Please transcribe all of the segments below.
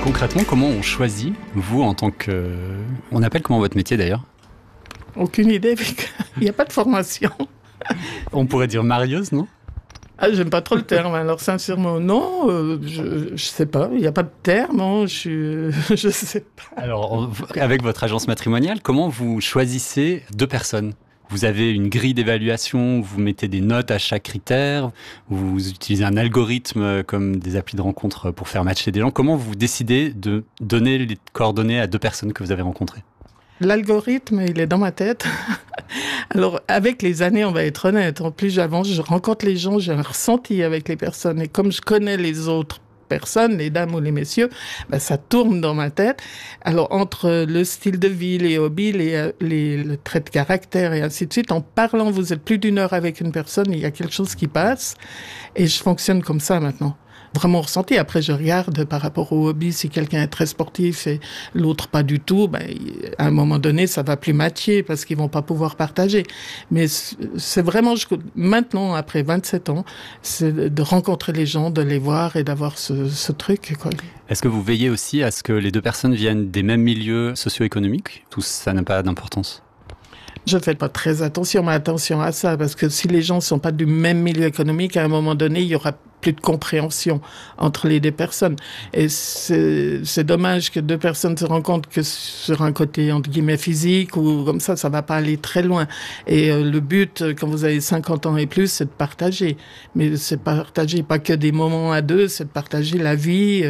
Concrètement, comment on choisit, vous, en tant que... On appelle comment votre métier, d'ailleurs ? Aucune idée, il n'y a pas de formation. On pourrait dire marieuse, non ? Ah, j'aime pas trop le terme, alors sincèrement, non, je sais pas, il n'y a pas de terme, non, je sais pas. Alors, avec votre agence matrimoniale, comment vous choisissez 2 personnes ? Vous avez une grille d'évaluation, vous mettez des notes à chaque critère, vous utilisez un algorithme comme des applis de rencontre pour faire matcher des gens. Comment vous décidez de donner les coordonnées à 2 personnes que vous avez rencontrées ? L'algorithme, il est dans ma tête. Alors, avec les années, on va être honnête. En plus, j'avance, je rencontre les gens, j'ai un ressenti avec les personnes. Et comme je connais les autres personnes, les dames ou les messieurs, ben, ça tourne dans ma tête. Alors, entre le style de vie, les hobbies, le trait de caractère et ainsi de suite, en parlant, vous êtes plus d'1 heure avec une personne, il y a quelque chose qui passe. Et je fonctionne comme ça maintenant. Vraiment ressenti. Après, je regarde par rapport au hobby, si quelqu'un est très sportif et l'autre pas du tout, ben, à un moment donné, ça va plus matcher parce qu'ils vont pas pouvoir partager. Mais c'est vraiment, maintenant, après 27 ans, c'est de rencontrer les gens, de les voir et d'avoir ce truc, quoi. Est-ce que vous veillez aussi à ce que les 2 personnes viennent des mêmes milieux socio-économiques ? Tout ça n'a pas d'importance ? Je fais pas très attention à ça, parce que si les gens sont pas du même milieu économique, à un moment donné, il y aura plus de compréhension entre les 2 personnes. Et c'est dommage que 2 personnes se rencontrent que sur un côté, entre guillemets, physique, ou comme ça va pas aller très loin. Et le but, quand vous avez 50 ans et plus, c'est de partager. Mais c'est partager pas que des moments à 2, c'est de partager la vie,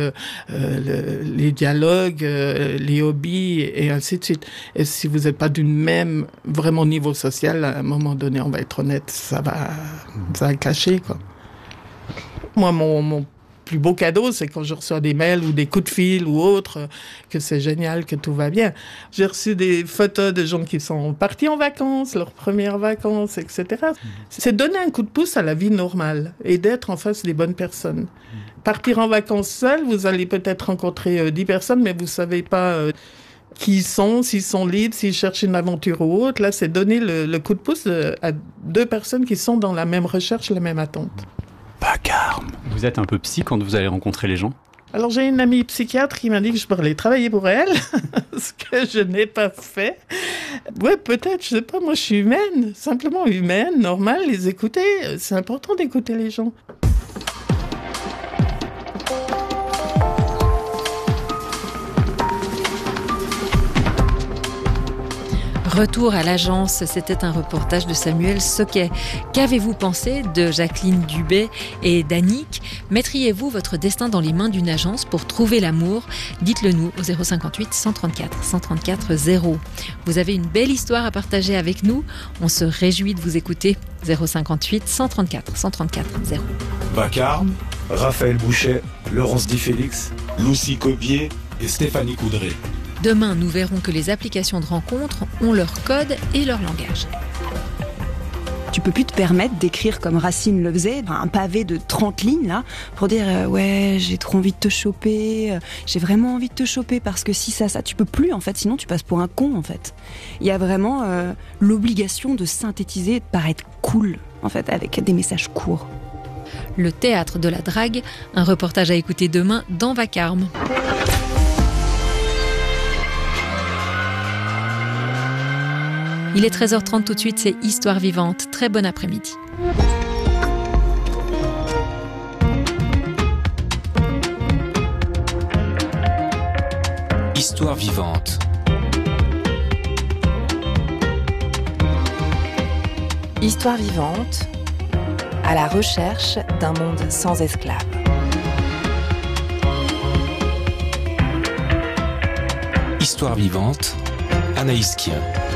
les dialogues, les hobbies, et ainsi de suite. Et si vous n'êtes pas du même, vraiment, niveau social, à un moment donné, on va être honnête, ça va clasher, quoi. Moi, mon plus beau cadeau, c'est quand je reçois des mails ou des coups de fil ou autres, que c'est génial, que tout va bien. J'ai reçu des photos de gens qui sont partis en vacances, leurs premières vacances, etc. C'est donner un coup de pouce à la vie normale et d'être en face des bonnes personnes. Partir en vacances seul, vous allez peut-être rencontrer 10 personnes, mais vous savez pas qui ils sont, s'ils sont libres, s'ils cherchent une aventure ou autre. Là, c'est donner le coup de pouce à 2 personnes qui sont dans la même recherche, la même attente. Vacarme. Vous êtes un peu psy quand vous allez rencontrer les gens ? Alors, j'ai une amie psychiatre qui m'a dit que je pourrais aller travailler pour elle, ce que je n'ai pas fait. Ouais, peut-être, je sais pas, moi je suis humaine, simplement humaine, normale, les écouter. C'est important d'écouter les gens. Retour à l'agence, c'était un reportage de Samuel Soquet. Qu'avez-vous pensé de Jacqueline Dubé et d'Annick ? Mettriez-vous votre destin dans les mains d'une agence pour trouver l'amour ? Dites-le nous au 058 134 134 0. Vous avez une belle histoire à partager avec nous. On se réjouit de vous écouter. 058 134 134 0. Vacarme, Raphaël Bouchet, Laurence Di Félix, Lucie Copier et Stéphanie Coudray. Demain, nous verrons que les applications de rencontres ont leur code et leur langage. Tu peux plus te permettre d'écrire comme Racine le faisait, un pavé de 30 lignes là, pour dire ouais, j'ai trop envie de te choper, j'ai vraiment envie de te choper parce que si ça, tu peux plus en fait, sinon tu passes pour un con en fait. Il y a vraiment l'obligation de synthétiser, de paraître cool en fait, avec des messages courts. Le théâtre de la drague, un reportage à écouter demain dans Vacarme. Il est 13h30 tout de suite, c'est Histoire vivante. Très bon après-midi. Histoire vivante. Histoire vivante, à la recherche d'un monde sans esclaves. Histoire vivante, Anaïs Kien.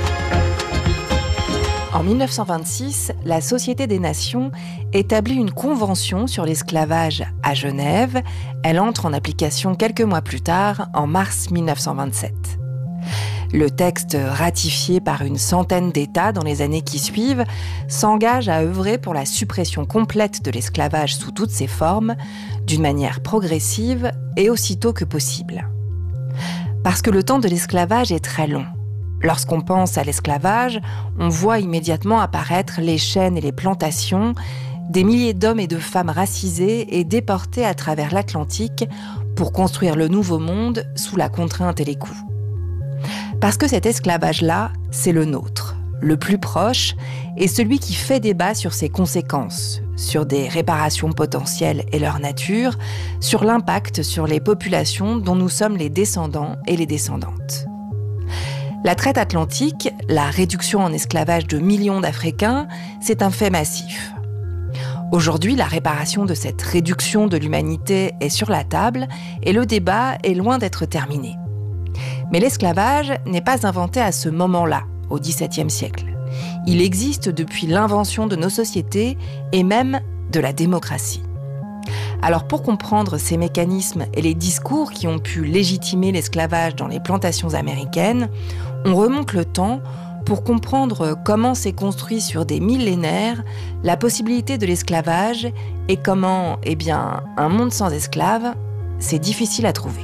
En 1926, la Société des Nations établit une convention sur l'esclavage à Genève. Elle entre en application quelques mois plus tard, en mars 1927. Le texte, ratifié par une centaine d'États dans les années qui suivent, s'engage à œuvrer pour la suppression complète de l'esclavage sous toutes ses formes, d'une manière progressive et aussitôt que possible. Parce que le temps de l'esclavage est très long. Lorsqu'on pense à l'esclavage, on voit immédiatement apparaître les chênes et les plantations, des milliers d'hommes et de femmes racisés et déportés à travers l'Atlantique pour construire le nouveau monde sous la contrainte et les coups. Parce que cet esclavage-là, c'est le nôtre, le plus proche, et celui qui fait débat sur ses conséquences, sur des réparations potentielles et leur nature, sur l'impact sur les populations dont nous sommes les descendants et les descendantes. La traite atlantique, la réduction en esclavage de millions d'Africains, c'est un fait massif. Aujourd'hui, la réparation de cette réduction de l'humanité est sur la table et le débat est loin d'être terminé. Mais l'esclavage n'est pas inventé à ce moment-là, au XVIIe siècle. Il existe depuis l'invention de nos sociétés et même de la démocratie. Alors pour comprendre ces mécanismes et les discours qui ont pu légitimer l'esclavage dans les plantations américaines, on remonte le temps pour comprendre comment s'est construit sur des millénaires la possibilité de l'esclavage et comment, un monde sans esclaves, c'est difficile à trouver.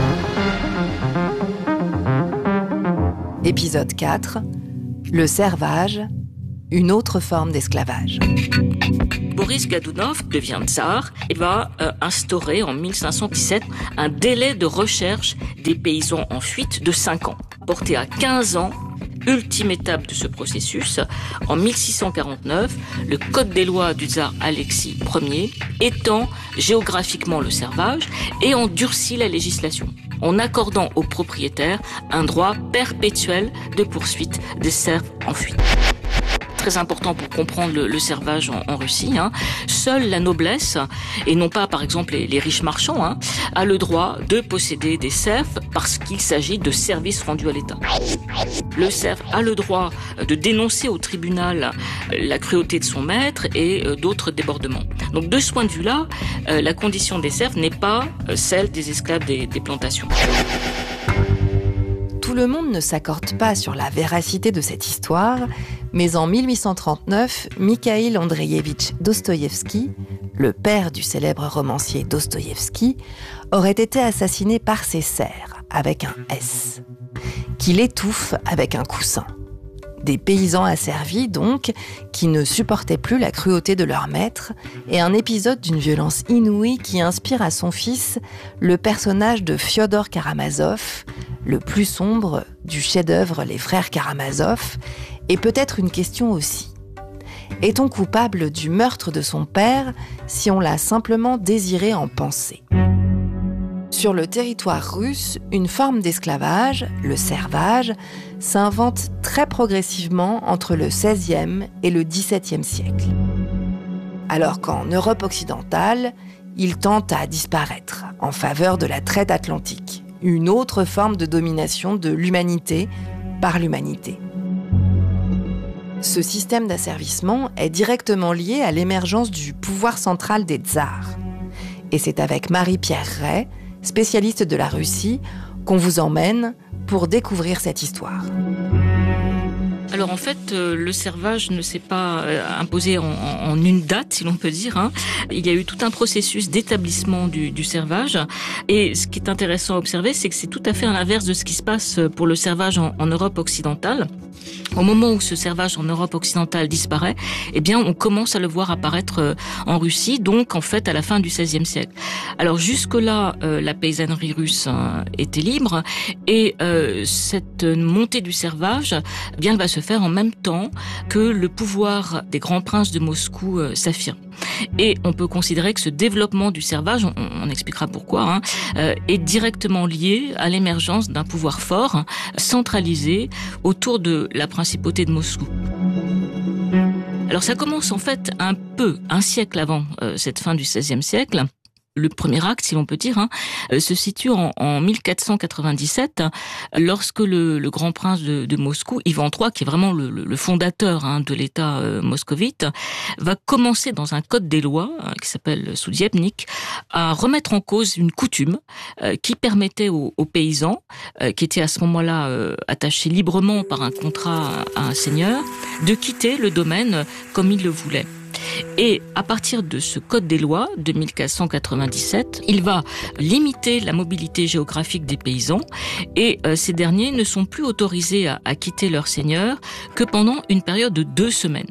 Épisode 4, le servage, une autre forme d'esclavage. Boris Godunov devient tsar et va instaurer en 1517 un délai de recherche des paysans en fuite de 5 ans, porté à 15 ans. Ultime étape de ce processus, en 1649, le Code des lois du tsar Alexis Ier étend géographiquement le servage et endurcit la législation, en accordant aux propriétaires un droit perpétuel de poursuite des serfs en fuite. Très important pour comprendre le servage en Russie. Seule la noblesse, et non pas par exemple les riches marchands, a le droit de posséder des serfs parce qu'il s'agit de services rendus à l'État. Le serf a le droit de dénoncer au tribunal la cruauté de son maître et d'autres débordements. Donc de ce point de vue-là, la condition des serfs n'est pas celle des esclaves des plantations. Tout le monde ne s'accorde pas sur la véracité de cette histoire, mais en 1839, Mikhaïl Andreïevitch Dostoïevski, le père du célèbre romancier Dostoïevski, aurait été assassiné par ses serfs, avec un S, qui l'étouffe avec un coussin. Des paysans asservis, donc, qui ne supportaient plus la cruauté de leur maître, et un épisode d'une violence inouïe qui inspire à son fils le personnage de Fyodor Karamazov, le plus sombre du chef-d'œuvre Les Frères Karamazov, et peut-être une question aussi. Est-on coupable du meurtre de son père si on l'a simplement désiré en pensée ? Sur le territoire russe, une forme d'esclavage, le servage, s'invente très progressivement entre le XVIe et le XVIIe siècle. Alors qu'en Europe occidentale, il tend à disparaître en faveur de la traite atlantique, une autre forme de domination de l'humanité par l'humanité. Ce système d'asservissement est directement lié à l'émergence du pouvoir central des tsars. Et c'est avec Marie-Pierre Ray, spécialiste de la Russie, qu'on vous emmène pour découvrir cette histoire. Alors en fait, le servage ne s'est pas imposé en une date, si l'on peut dire. Il y a eu tout un processus d'établissement du servage. Et ce qui est intéressant à observer, c'est que c'est tout à fait à l'inverse de ce qui se passe pour le servage en Europe occidentale. Au moment où ce servage en Europe occidentale disparaît, on commence à le voir apparaître en Russie, donc en fait à la fin du XVIe siècle. Alors jusque-là, la paysannerie russe était libre et cette montée du servage, elle va se faire en même temps que le pouvoir des grands princes de Moscou s'affirme. Et on peut considérer que ce développement du servage, on expliquera pourquoi, est directement lié à l'émergence d'un pouvoir fort, centralisé autour de la principauté de Moscou. Alors ça commence en fait un siècle avant cette fin du XVIe siècle. Le premier acte, si l'on peut dire, se situe en 1497, lorsque le grand prince de Moscou, Ivan III, qui est vraiment le fondateur de l'État moscovite, va commencer dans un code des lois, qui s'appelle Soudiebnik, à remettre en cause une coutume qui permettait aux paysans, qui étaient à ce moment-là attachés librement par un contrat à un seigneur, de quitter le domaine comme ils le voulaient. Et à partir de ce code des lois de 1497, il va limiter la mobilité géographique des paysans et ces derniers ne sont plus autorisés à quitter leur seigneur que pendant une période de 2 semaines.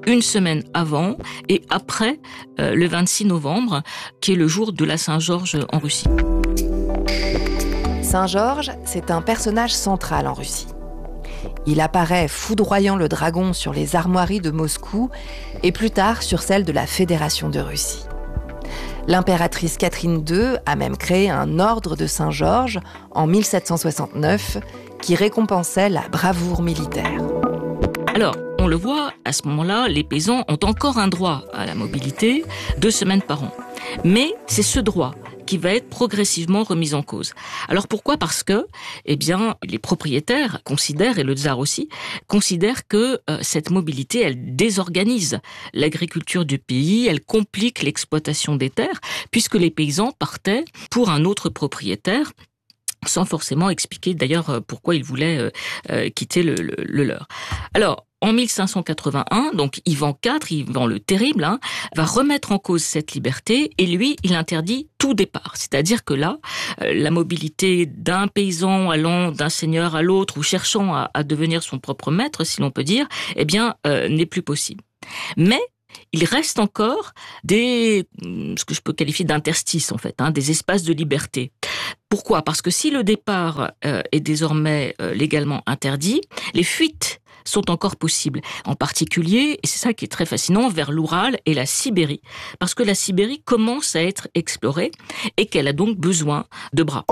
une semaine avant et après le 26 novembre, qui est le jour de la Saint-Georges en Russie. Saint-Georges, c'est un personnage central en Russie. Il apparaît foudroyant le dragon sur les armoiries de Moscou et plus tard sur celles de la Fédération de Russie. L'impératrice Catherine II a même créé un ordre de Saint-Georges en 1769 qui récompensait la bravoure militaire. Alors, on le voit, à ce moment-là, les paysans ont encore un droit à la mobilité 2 semaines par an. Mais c'est ce droit qui va être progressivement remis en cause. Alors pourquoi ? Parce que, les propriétaires considèrent, et le tsar aussi, considèrent que cette mobilité, elle désorganise l'agriculture du pays, elle complique l'exploitation des terres, puisque les paysans partaient pour un autre propriétaire, sans forcément expliquer d'ailleurs pourquoi ils voulaient quitter le leur. Alors, en 1581, donc Ivan le Terrible, va remettre en cause cette liberté et lui, il interdit tout départ. C'est-à-dire que là, la mobilité d'un paysan allant d'un seigneur à l'autre ou cherchant à devenir son propre maître, si l'on peut dire, n'est plus possible. Mais il reste encore ce que je peux qualifier d'interstices en fait, des espaces de liberté. Pourquoi ? Parce que si le départ est désormais légalement interdit, les fuites sont encore possibles. En particulier, et c'est ça qui est très fascinant, vers l'Oural et la Sibérie. Parce que la Sibérie commence à être explorée et qu'elle a donc besoin de bras.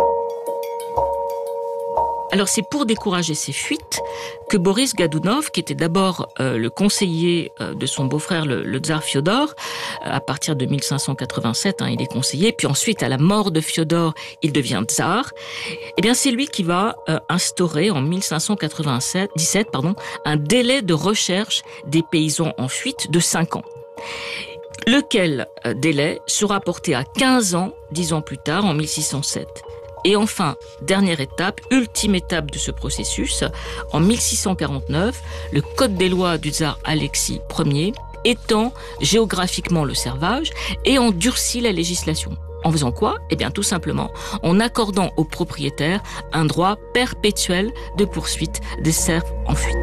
Alors c'est pour décourager ces fuites que Boris Godunov, qui était d'abord le conseiller de son beau-frère le tsar Fiodor, à partir de 1587, il est conseiller, puis ensuite à la mort de Fiodor, il devient tsar. C'est lui qui va instaurer en 1517 un délai de recherche des paysans en fuite de 5 ans. Lequel délai sera porté à 15 ans, 10 ans plus tard, en 1607. Et enfin, dernière étape, ultime étape de ce processus, en 1649, le Code des lois du tsar Alexis Ier étend géographiquement le servage et endurcit la législation. En faisant quoi ? Tout simplement, en accordant aux propriétaires un droit perpétuel de poursuite des serfs en fuite.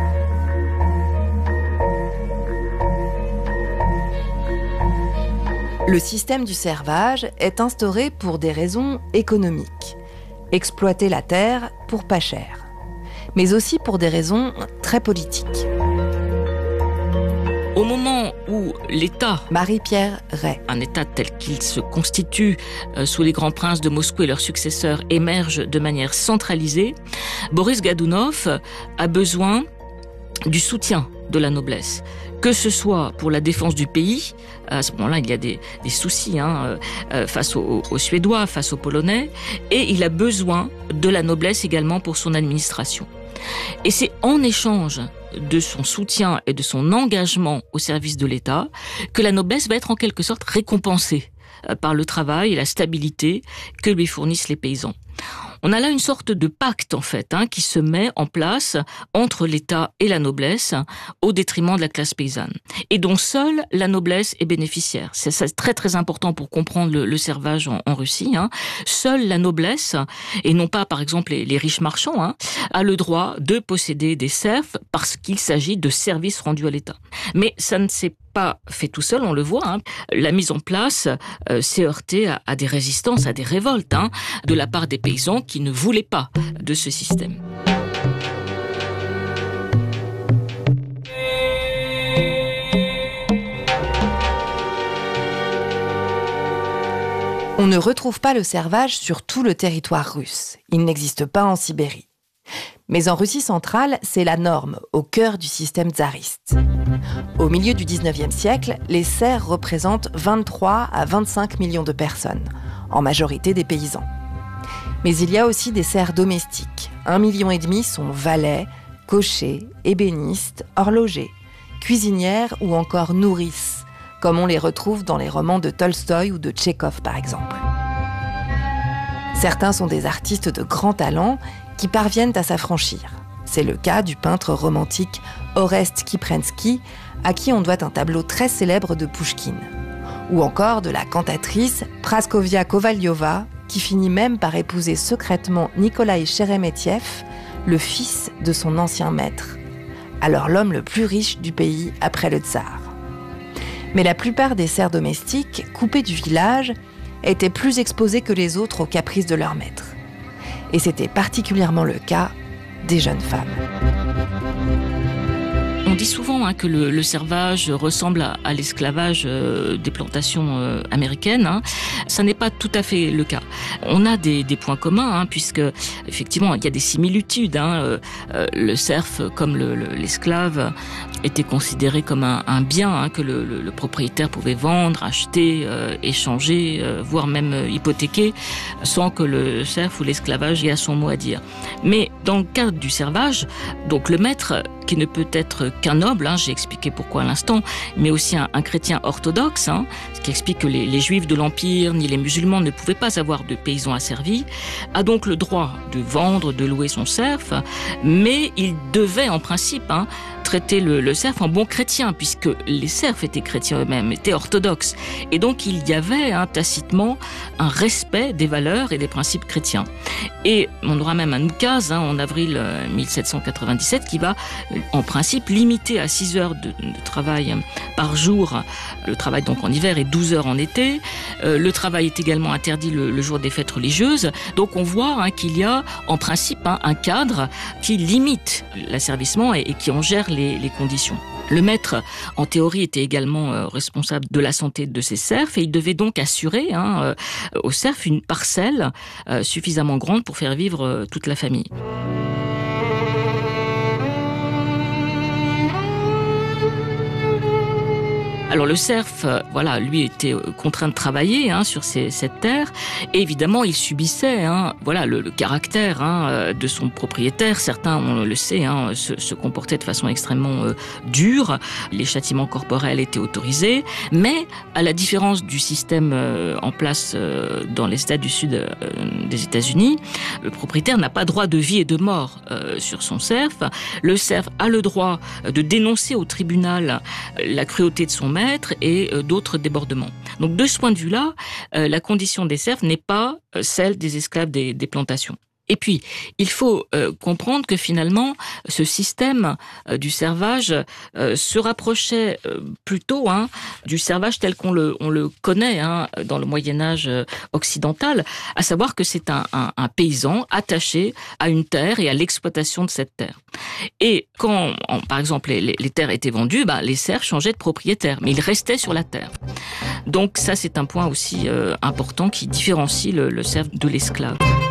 Le système du servage est instauré pour des raisons économiques. Exploiter la terre pour pas cher. Mais aussi pour des raisons très politiques. Au moment où l'État, Marie-Pierre Ray, un État tel qu'il se constitue sous les grands princes de Moscou et leurs successeurs, émerge de manière centralisée, Boris Godunov a besoin du soutien de la noblesse. Que ce soit pour la défense du pays, à ce moment-là, il y a des soucis face aux Suédois, face aux Polonais, et il a besoin de la noblesse également pour son administration. Et c'est en échange de son soutien et de son engagement au service de l'État que la noblesse va être en quelque sorte récompensée par le travail et la stabilité que lui fournissent les paysans. On a là une sorte de pacte, en fait, qui se met en place entre l'État et la noblesse au détriment de la classe paysanne. Et dont seule la noblesse est bénéficiaire. C'est très très important pour comprendre le servage en Russie. Seule la noblesse, et non pas par exemple les riches marchands, a le droit de posséder des serfs parce qu'il s'agit de services rendus à l'État. Mais ça ne s'est pas fait tout seul, on le voit. La mise en place s'est heurtée à des résistances, à des révoltes de la part des paysans qui ne voulaient pas de ce système. On ne retrouve pas le servage sur tout le territoire russe. Il n'existe pas en Sibérie. Mais en Russie centrale, c'est la norme, au cœur du système tsariste. Au milieu du 19e siècle, les serfs représentent 23 à 25 millions de personnes, en majorité des paysans. Mais il y a aussi des serfs domestiques. 1,5 million sont valets, cochers, ébénistes, horlogers, cuisinières ou encore nourrices, comme on les retrouve dans les romans de Tolstoï ou de Tchekhov par exemple. Certains sont des artistes de grand talent qui parviennent à s'affranchir. C'est le cas du peintre romantique Orest Kiprensky, à qui on doit un tableau très célèbre de Pouchkine. Ou encore de la cantatrice Praskovia Kovalyova, qui finit même par épouser secrètement Nikolaï Cheremetiev, le fils de son ancien maître. alors l'homme le plus riche du pays après le tsar. Mais la plupart des serfs domestiques, coupés du village, étaient plus exposés que les autres aux caprices de leur maître. Et c'était particulièrement le cas des jeunes femmes. On dit souvent que le servage ressemble à l'esclavage des plantations américaines. Ça n'est pas tout à fait le cas. On a des points communs, puisque effectivement il y a des similitudes. Le serf, comme l'esclave, était considéré comme un bien que le propriétaire pouvait vendre, acheter, échanger, voire même hypothéquer, sans que le serf ou l'esclavage ait à son mot à dire. Mais dans le cadre du servage, donc le maître, qui ne peut être qu'un noble, j'ai expliqué pourquoi à l'instant, mais aussi un chrétien orthodoxe, ce qui explique que les juifs de l'Empire ni les musulmans ne pouvaient pas avoir de paysans asservis, a donc le droit de vendre, de louer son serf, mais il devait en principe traiter le serf en bon chrétien, puisque les serfs étaient chrétiens eux-mêmes, étaient orthodoxes. Et donc il y avait tacitement un respect des valeurs et des principes chrétiens. Et on aura même un oukase en avril 1797 qui va en principe limiter à 6 heures de travail par jour, le travail donc en hiver et 12 heures en été. Le travail est également interdit le jour des fêtes religieuses. Donc on voit qu'il y a en principe un cadre qui limite l'asservissement et qui en gère les conditions. Le maître, en théorie, était également responsable de la santé de ses serfs et il devait donc assurer aux serfs une parcelle suffisamment grande pour faire vivre toute la famille. Alors le serf, lui était contraint de travailler sur cette terre et évidemment il subissait le caractère de son propriétaire. Certains, on le sait, se comportaient de façon extrêmement dure. Les châtiments corporels étaient autorisés, mais à la différence du système en place dans les États du Sud des États-Unis, le propriétaire n'a pas droit de vie et de mort sur son serf. Le serf a le droit de dénoncer au tribunal la cruauté de son maître et d'autres débordements. Donc de ce point de vue-là, la condition des serfs n'est pas celle des esclaves des plantations. Et puis, il faut comprendre que finalement, ce système du servage se rapprochait plutôt du servage tel qu'on le connaît dans le Moyen-Âge occidental, à savoir que c'est un paysan attaché à une terre et à l'exploitation de cette terre. Et quand, par exemple, les terres étaient vendues, les serfs changeaient de propriétaire, mais ils restaient sur la terre. Donc ça, c'est un point aussi important qui différencie le serf de l'esclave.